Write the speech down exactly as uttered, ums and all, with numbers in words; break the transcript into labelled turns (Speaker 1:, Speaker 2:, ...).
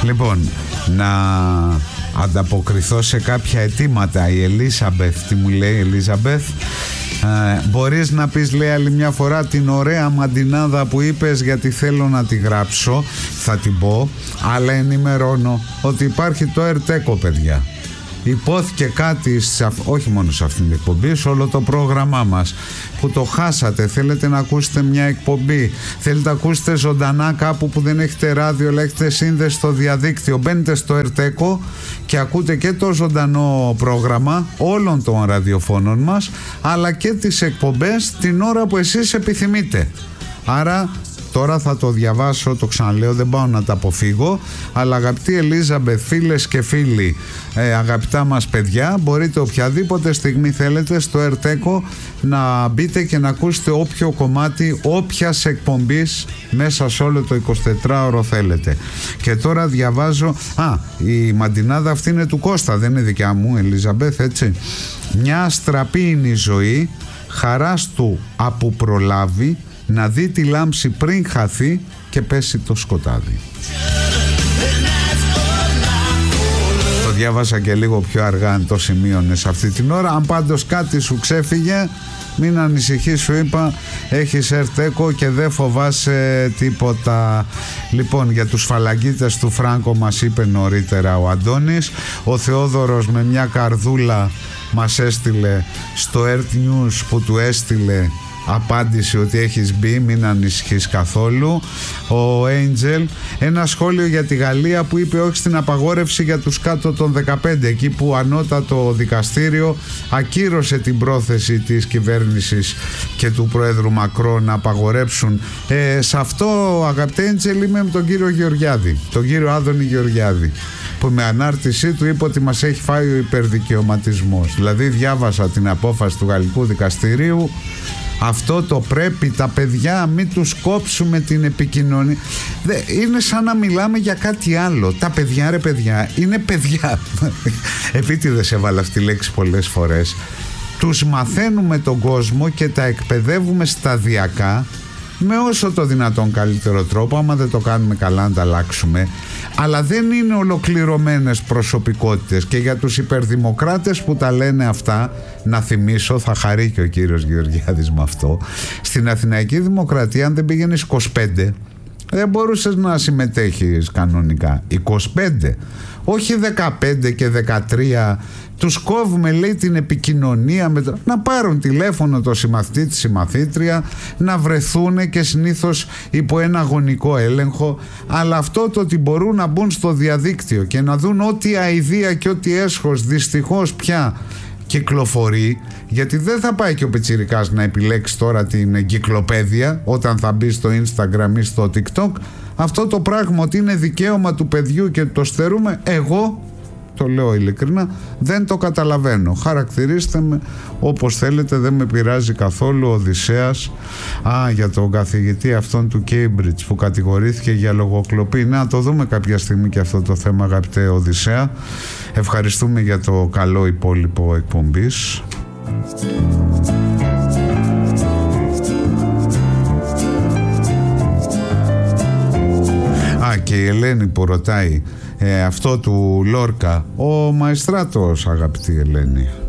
Speaker 1: Λοιπόν, να ανταποκριθώ σε κάποια αιτήματα. Η Ελίζαμπεθ, τι μου λέει η Ελίζαμπεθ? Ε, μπορείς να πεις, λέει, άλλη μια φορά την ωραία μαντινάδα που είπες, γιατί θέλω να τη γράψω. Θα την πω, αλλά ενημερώνω ότι υπάρχει το Ερτέκο, παιδιά. Υπόθηκε κάτι, όχι μόνο σε αυτήν την εκπομπή, σε όλο το πρόγραμμά μας, που το χάσατε. Θέλετε να ακούσετε μια εκπομπή, θέλετε να ακούσετε ζωντανά κάπου που δεν έχετε ράδιο αλλά έχετε σύνδεση στο διαδίκτυο, μπαίνετε στο Ερτέκο και ακούτε και το ζωντανό πρόγραμμα όλων των ραδιοφώνων μας, αλλά και τις εκπομπές την ώρα που εσείς επιθυμείτε. Άρα τώρα θα το διαβάσω, το ξαναλέω, δεν πάω να τα αποφύγω, αλλά αγαπητή Ελίζαμπεθ, φίλες και φίλοι, ε, αγαπητά μας παιδιά, μπορείτε οποιαδήποτε στιγμή θέλετε στο Ερτέκο να μπείτε και να ακούσετε όποιο κομμάτι όποιας εκπομπής μέσα σε όλο το εικοσιτετράωρο θέλετε. Και τώρα διαβάζω, α, η μαντινάδα αυτή είναι του Κώστα, δεν είναι δικιά μου, Ελίζαμπεθ, έτσι. Μια αστραπή είναι η ζωή, χαράς του από προλάβει, να δει τη λάμψη πριν χαθεί και πέσει το σκοτάδι. Το διάβασα και λίγο πιο αργά αν το σημείωνες αυτή την ώρα. Αν πάντως κάτι σου ξέφυγε, μην ανησυχείς, σου είπα, έχεις Ερτέκο και δεν φοβάσαι τίποτα. Λοιπόν, για τους φαλαγγίτες του Φράγκο μας είπε νωρίτερα ο Αντώνης. Ο Θεόδωρος με μια καρδούλα μας έστειλε στο Earth News που του έστειλε απάντηση ότι έχεις μπει, μην ανησυχείς καθόλου. Ο Angel, ένα σχόλιο για τη Γαλλία που είπε όχι στην απαγόρευση για τους κάτω των δεκαπέντε, εκεί που ανώτατο δικαστήριο ακύρωσε την πρόθεση της κυβέρνησης και του Πρόεδρου Μακρό να απαγορέψουν. Ε, σε αυτό, αγαπητέ Angel, είμαι με τον κύριο Γεωργιάδη, τον κύριο Άδωνη Γεωργιάδη, που με ανάρτησή του είπε ότι μας έχει φάει ο υπερδικαιωματισμός. Δηλαδή διάβασα την απόφαση του Γαλλικού Δικαστηρίου. Αυτό το πρέπει τα παιδιά, μην τους κόψουμε την επικοινωνία. Είναι σαν να μιλάμε για κάτι άλλο. Τα παιδιά, ρε παιδιά, είναι παιδιά. Επίτηδες έβαλα αυτή τη λέξη πολλές φορές. Τους μαθαίνουμε τον κόσμο και τα εκπαιδεύουμε σταδιακά, με όσο το δυνατόν καλύτερο τρόπο. Άμα δεν το κάνουμε καλά να τα αλλάξουμε. Αλλά δεν είναι ολοκληρωμένες προσωπικότητες. Και για τους υπερδημοκράτες που τα λένε αυτά, να θυμίσω, θα χαρεί και ο κύριος Γεωργιάδης με αυτό, στην Αθηναϊκή Δημοκρατία αν δεν πήγαινες είκοσι πέντε δεν μπορούσες να συμμετέχεις κανονικά. είκοσι πέντε, όχι δεκαπέντε και δεκατρία. Τους κόβουμε, λέει, την επικοινωνία με το... να πάρουν τηλέφωνο το συμμαθητή, τη συμμαθήτρια, να βρεθούν και συνήθως υπό ένα γονικό έλεγχο. Αλλά αυτό το ότι μπορούν να μπουν στο διαδίκτυο και να δουν ό,τι αηδία και ό,τι έσχος δυστυχώς πια κυκλοφορεί, γιατί δεν θα πάει και ο πιτσιρικάς να επιλέξει τώρα την εγκυκλοπαίδεια όταν θα μπει στο Instagram ή στο TikTok. Αυτό το πράγμα ότι είναι δικαίωμα του παιδιού και το στερούμε, εγώ το λέω ειλικρινά, δεν το καταλαβαίνω. Χαρακτηρίστε με όπως θέλετε, δεν με πειράζει καθόλου. Ο Οδυσσέας, α, για τον καθηγητή αυτόν του Cambridge που κατηγορήθηκε για λογοκλοπή. Να το δούμε κάποια στιγμή και αυτό το θέμα, αγαπητέ Οδυσσέα. Ευχαριστούμε για το καλό υπόλοιπο εκπομπής. Α, και η Ελένη που ρωτάει, Ε, αυτό του Λόρκα, ο Μαεστράτος, αγαπητή Ελένη.